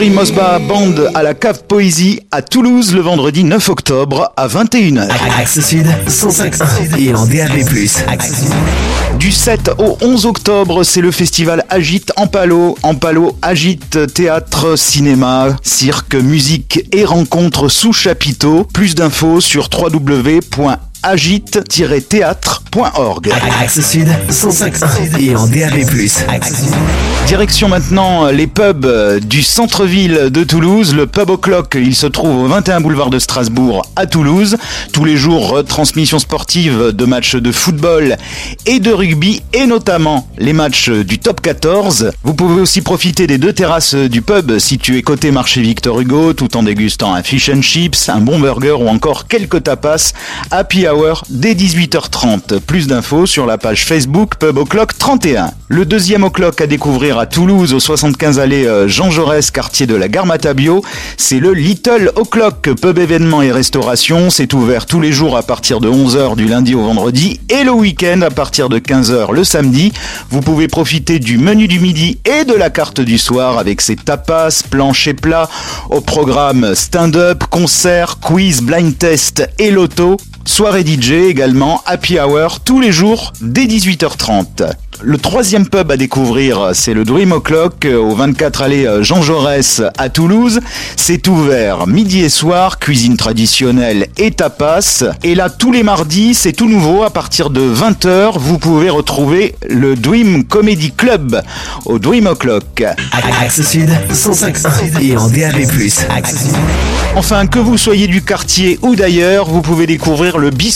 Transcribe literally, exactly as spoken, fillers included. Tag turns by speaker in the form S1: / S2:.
S1: Mosba Band à la Cave Poésie à Toulouse le vendredi neuf octobre à vingt et une heures.
S2: Axe Sud, cent cinq et en D A B plus.
S1: Du sept au onze octobre, c'est le festival Agite Ampalo. Ampalo agite théâtre, cinéma, cirque, musique et rencontres sous chapiteau. Plus d'infos sur w w w point agite tiret théâtre point org.
S2: Axe Sud, cent cinq et en D A B plus.
S1: Direction maintenant les pubs du centre-ville de Toulouse. Le Pub O'Clock, il se trouve au vingt et un boulevard de Strasbourg à Toulouse. Tous les jours, transmission sportive de matchs de football et de rugby et notamment les matchs du top quatorze. Vous pouvez aussi profiter des deux terrasses du pub situées côté marché Victor Hugo tout en dégustant un fish and chips, un bon burger ou encore quelques tapas. Happy hour dès dix-huit heures trente. Plus d'infos sur la page Facebook Pub O'Clock trente et un. Le deuxième O'Clock à découvrir à Toulouse, au soixante-quinze allée Jean Jaurès, quartier de la Gare Matabio, c'est le Little O'Clock, pub événements et restauration. C'est ouvert tous les jours à partir de onze heures du lundi au vendredi et le week-end à partir de quinze heures le samedi. Vous pouvez profiter du menu du midi et de la carte du soir avec ses tapas, planches et plats. Au programme stand-up, concert, quiz, blind test et loto. Soirée D J également, happy hour tous les jours dès dix-huit heures trente. Le troisième pub à découvrir, c'est le Dream O'Clock au vingt-quatre allée Jean Jaurès à Toulouse. C'est ouvert midi et soir, cuisine traditionnelle et tapas. Et là, tous les mardis, c'est tout nouveau. À partir de vingt heures, vous pouvez retrouver le Dream Comedy Club au Dream O'Clock.
S2: Axe Sud, cent cinq et en D A B plus.
S1: Enfin, que vous soyez du quartier ou d'ailleurs, vous pouvez découvrir le Bistro